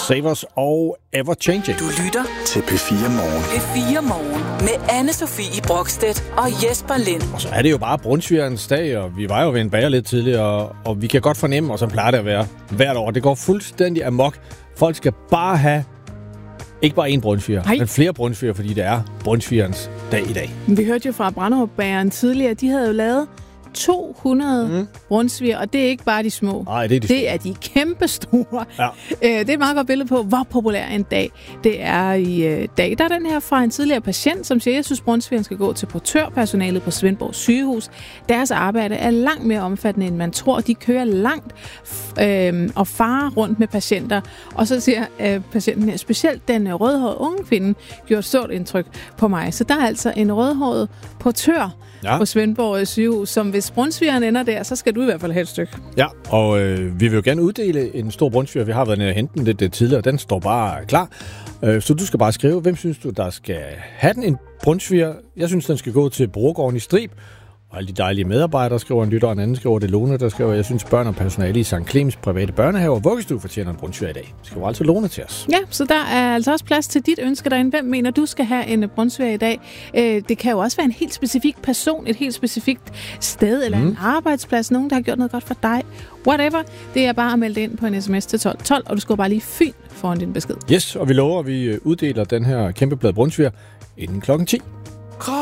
Save Us og Ever Changing. Du lytter til P4 Morgen. P4 Morgen med Anne-Sophie Brokstedt og Jesper Lind. Og så er det jo bare brunsvigerens dag, og vi var jo ved en bager lidt tidligere, og vi kan godt fornemme, og så plejer det at være hvert år. Det går fuldstændig amok. Folk skal bare have ikke bare én brunsviger, men flere brunsviger, fordi det er brunsvigerens dag i dag. Vi hørte jo fra Branderup-bageren tidligere, de havde jo lavet 200 brunsviger, og det er ikke bare de små. Nej, det er de kæmpe store. Ja. Det er et meget godt billede på, hvor populær en dag det er i dag. Der er den her fra en tidligere patient, som siger, jeg synes, brunsvigeren skal gå til portørpersonalet på Svendborg sygehus. Deres arbejde er langt mere omfattende, end man tror. De kører langt og farer rundt med patienter. Og så siger patienten her, specielt den rødhårede unge kvinde, gjorde et stort indtryk på mig. Så der er altså en rødhåret portør på Svendborg sygehus, som hvis brunsvigeren ender der, så skal du i hvert fald have et stykke. Ja, og vi vil jo gerne uddele en stor brunsviger. Vi har været nede og hente den lidt tidligere, den står bare klar. Så du skal bare skrive, hvem synes du, der skal have den en brunsviger? Jeg synes, den skal gå til Brogården i Strib. Og alle de dejlige medarbejdere skriver en lytter, og en anden skriver det Lone, der skriver, jeg synes, børn og personale i St. Clemens private børnehaver og vuggestue fortjener en brunsviger i dag. Det skriver altså Lone til os. Ja, så der er altså også plads til dit ønske derinde. Hvem mener du skal have en brunsviger i dag? Det kan jo også være en helt specifik person, et helt specifikt sted eller en arbejdsplads. Nogen, der har gjort noget godt for dig. Whatever. Det er bare at melde ind på en sms til 1212, og du skal bare lige Fyn foran din besked. Yes, og vi lover, at vi uddeler den her kæmpe blad brunsviger inden klokken 10.